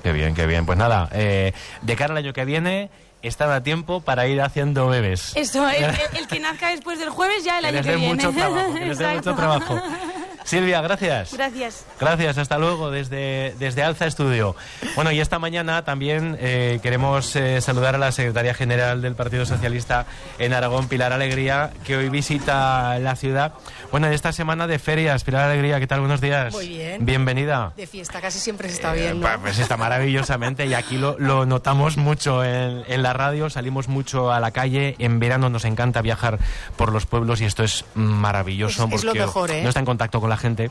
Qué bien, qué bien. Pues nada, de cara al año que viene, están a tiempo para ir haciendo bebés. Eso, el que nazca después del jueves ya el año que viene. Que les dé mucho trabajo. Silvia, gracias. Gracias. Gracias, hasta luego desde Alza Estudio. Bueno, y esta mañana también queremos saludar a la secretaria general del Partido Socialista en Aragón, Pilar Alegría, que hoy visita la ciudad. Bueno, en esta semana de ferias, Pilar Alegría, ¿qué tal? Buenos días. Muy bien. Bienvenida. De fiesta, casi siempre se está bien, ¿no? Pues está maravillosamente y aquí lo notamos mucho en la radio, salimos mucho a la calle, en verano nos encanta viajar por los pueblos y esto es maravilloso es lo mejor, no está en contacto con la gente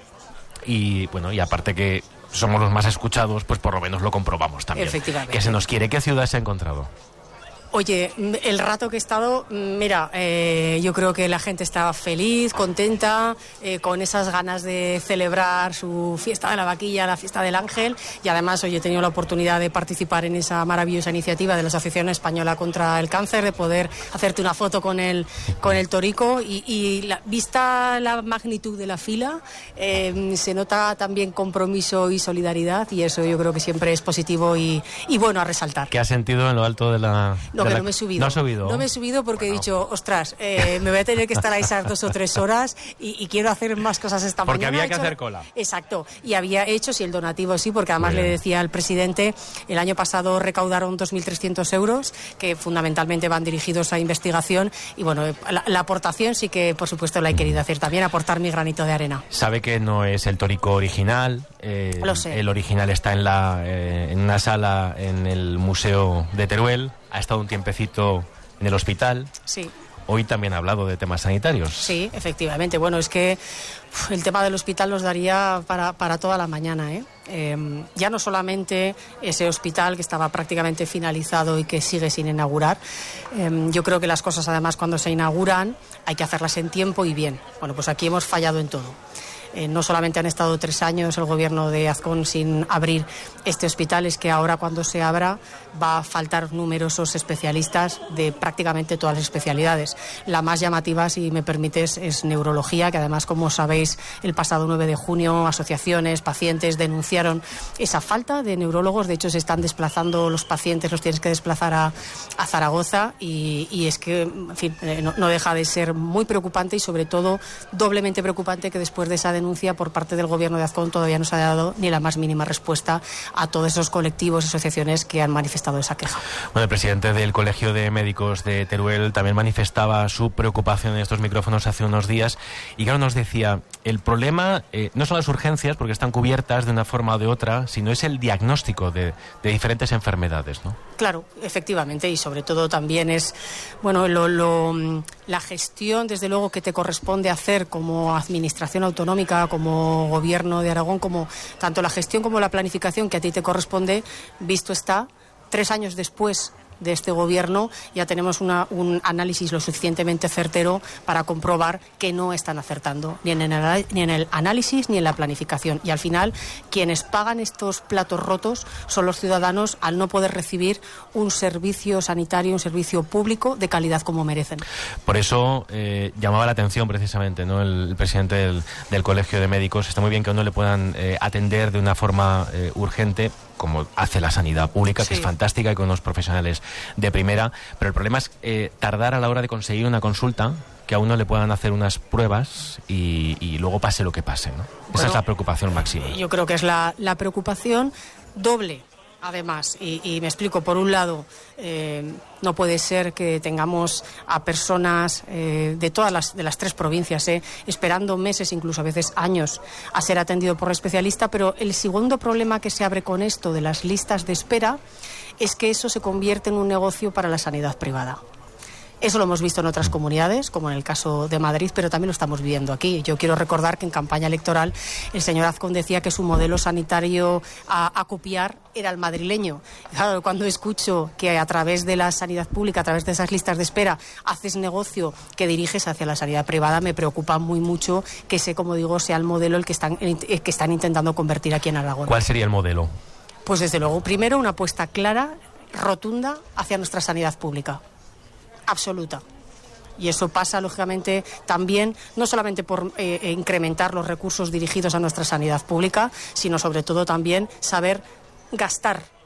y bueno, y aparte que somos los más escuchados, pues por lo menos lo comprobamos también. Efectivamente. Que se nos quiere. ¿Qué ciudad se ha encontrado? Oye, el rato que he estado, mira, yo creo que la gente está feliz, contenta, con esas ganas de celebrar su fiesta de la vaquilla, la fiesta del ángel, y además hoy he tenido la oportunidad de participar en esa maravillosa iniciativa de la Asociación Española contra el Cáncer, de poder hacerte una foto con el torico y vista la magnitud de la fila, se nota también compromiso y solidaridad, y eso yo creo que siempre es positivo y bueno a resaltar. ¿Qué has sentido en lo alto de la...? No me he subido. ¿No has subido? No me he subido porque he dicho, ostras, me voy a tener que estar ahí esas 2 o 3 horas y quiero hacer más cosas esta mañana. Porque había que hacer cola. Exacto. Y había hecho, sí, el donativo sí, porque además le decía al presidente, el año pasado recaudaron 2.300 euros, que fundamentalmente van dirigidos a investigación. Y bueno, la aportación sí que, por supuesto, la he querido hacer también, aportar mi granito de arena. Sabe que no es el torico original. Lo sé. El original está en una sala en el Museo de Teruel. Ha estado un tiempecito en el hospital. Sí. Hoy también ha hablado de temas sanitarios. Sí, efectivamente. Bueno, es que el tema del hospital nos daría para toda la mañana, ya no solamente ese hospital que estaba prácticamente finalizado y que sigue sin inaugurar. Yo creo que las cosas, además, cuando se inauguran, hay que hacerlas en tiempo y bien. Bueno, pues aquí hemos fallado en todo. No solamente han estado 3 años el gobierno de Azcón sin abrir este hospital, es que ahora cuando se abra va a faltar numerosos especialistas de prácticamente todas las especialidades. La más llamativa, si me permites, es neurología, que además, como sabéis, el pasado 9 de junio asociaciones, pacientes denunciaron esa falta de neurólogos. De hecho, se están desplazando los pacientes, los tienes que desplazar a Zaragoza y es que, en fin, no deja de ser muy preocupante y sobre todo doblemente preocupante que después de esa denuncia por parte del gobierno de Azcón todavía no se ha dado ni la más mínima respuesta a todos esos colectivos y asociaciones que han manifestado esa queja. Bueno, el presidente del Colegio de Médicos de Teruel también manifestaba su preocupación en estos micrófonos hace unos días y claro, nos decía, el problema no son las urgencias porque están cubiertas de una forma o de otra, sino es el diagnóstico de diferentes enfermedades, ¿no? Claro, efectivamente, y sobre todo también es, bueno, la gestión, desde luego, que te corresponde hacer como administración autonómica, como gobierno de Aragón, como tanto la gestión como la planificación que a ti te corresponde, visto está, 3 años después de este gobierno ya tenemos un análisis lo suficientemente certero para comprobar que no están acertando ni en el análisis ni en la planificación, y al final quienes pagan estos platos rotos son los ciudadanos al no poder recibir un servicio sanitario, un servicio público de calidad como merecen. Por eso llamaba la atención precisamente, ¿no?, el presidente del Colegio de Médicos. Está muy bien que a uno le puedan atender de una forma urgente, como hace la sanidad pública, sí, que es fantástica y con unos profesionales de primera, pero el problema es tardar a la hora de conseguir una consulta, que a uno le puedan hacer unas pruebas y luego pase lo que pase, ¿no? Esa es la preocupación máxima. Yo creo que es la preocupación doble. Además, y me explico, por un lado, no puede ser que tengamos a personas de todas las 3 provincias esperando meses, incluso a veces años, a ser atendido por el especialista, pero el segundo problema que se abre con esto de las listas de espera es que eso se convierte en un negocio para la sanidad privada. Eso lo hemos visto en otras comunidades, como en el caso de Madrid, pero también lo estamos viviendo aquí. Yo quiero recordar que en campaña electoral el señor Azcón decía que su modelo sanitario a copiar era el madrileño. Claro, cuando escucho que a través de la sanidad pública, a través de esas listas de espera, haces negocio que diriges hacia la sanidad privada, me preocupa muy mucho que ese, como digo, sea el modelo el que están intentando convertir aquí en Aragón. ¿Cuál sería el modelo? Pues desde luego, primero una apuesta clara, rotunda, hacia nuestra sanidad pública. Absoluta. Y eso pasa, lógicamente, también, no solamente por incrementar los recursos dirigidos a nuestra sanidad pública, sino sobre todo también saber gastar